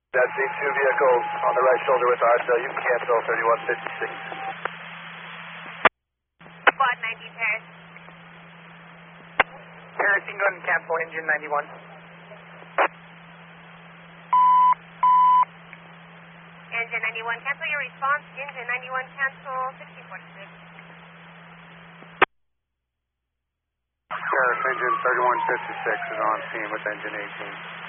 That's the two vehicles on the right shoulder with RSL. You can cancel 3156. Quad 90 Paris. Paris, you can go ahead and cancel engine 91. Engine 91, cancel your response. Engine 91, cancel 1646. Paris, engine 3156 is on scene with engine 18.